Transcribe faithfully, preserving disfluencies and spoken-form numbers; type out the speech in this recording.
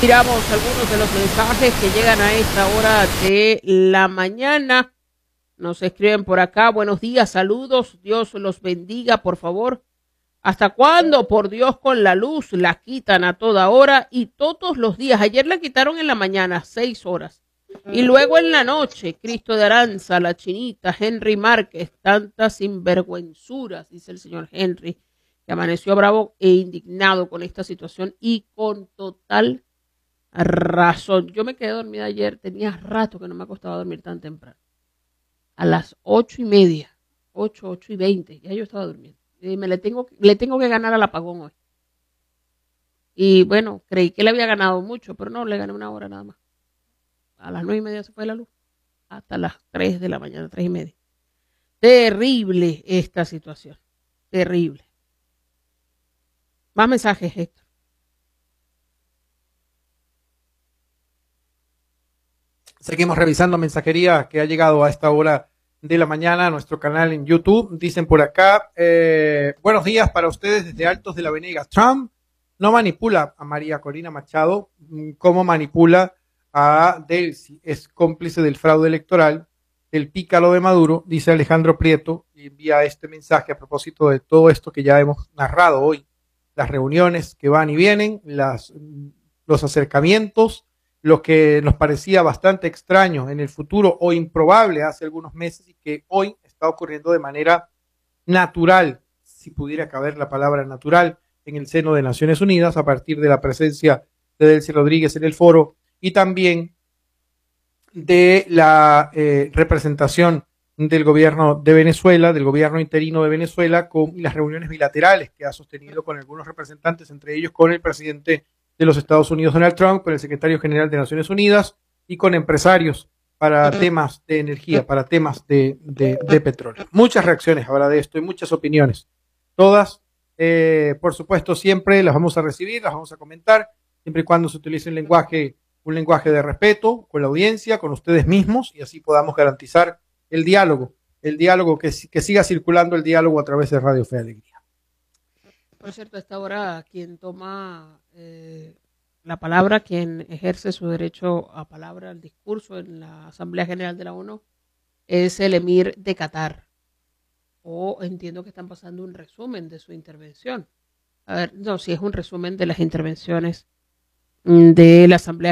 Miramos algunos de los mensajes que llegan a esta hora de la mañana. Nos escriben por acá. Buenos días, saludos. Dios los bendiga, por favor. ¿Hasta cuándo, por Dios, con la luz la quitan a toda hora y todos los días? Ayer la quitaron en la mañana, seis horas. Y luego en la noche, Cristo de Aranza, la Chinita, Henry Márquez, tantas sinvergüenzuras, dice el señor Henry, que amaneció bravo e indignado con esta situación y con total razón. Yo me quedé dormida ayer, tenía rato que no me acostaba a dormir tan temprano. A las ocho y media, ocho, ocho y veinte, ya yo estaba durmiendo. Y me le tengo, le tengo que ganar al apagón hoy. Y bueno, creí que le había ganado mucho, pero no, le gané una hora nada más. A las nueve y media se fue la luz, hasta las tres de la mañana, tres y media. Terrible esta situación, terrible. Más mensajes, Héctor. Seguimos revisando mensajería que ha llegado a esta hora de la mañana a nuestro canal en YouTube. Dicen por acá, eh, buenos días para ustedes desde Altos de la Venegas. Trump no manipula a María Corina Machado como manipula a Delcy. Es cómplice del fraude electoral, del pícaro de Maduro, dice Alejandro Prieto, y envía este mensaje a propósito de todo esto que ya hemos narrado hoy. Las reuniones que van y vienen, las, los acercamientos, lo que nos parecía bastante extraño en el futuro o improbable hace algunos meses y que hoy está ocurriendo de manera natural, si pudiera caber la palabra natural, en el seno de Naciones Unidas a partir de la presencia de Delcy Rodríguez en el foro y también de la eh, representación del gobierno de Venezuela, del gobierno interino de Venezuela, con las reuniones bilaterales que ha sostenido con algunos representantes, entre ellos con el presidente de los Estados Unidos, Donald Trump, con el secretario general de Naciones Unidas y con empresarios para temas de energía, para temas de, de, de petróleo. Muchas reacciones habrá de esto y muchas opiniones. Todas, eh, por supuesto, siempre las vamos a recibir, las vamos a comentar, siempre y cuando se utilice un lenguaje, un lenguaje de respeto con la audiencia, con ustedes mismos, y así podamos garantizar el diálogo, el diálogo, que, que siga circulando el diálogo a través de Radio Fe y Alegría. Por cierto, a esta hora quien toma eh, la palabra, quien ejerce su derecho a palabra, al discurso en la Asamblea General de la ONU, es el emir de Qatar. O entiendo que están pasando un resumen de su intervención. A ver, no, si es un resumen de las intervenciones de la Asamblea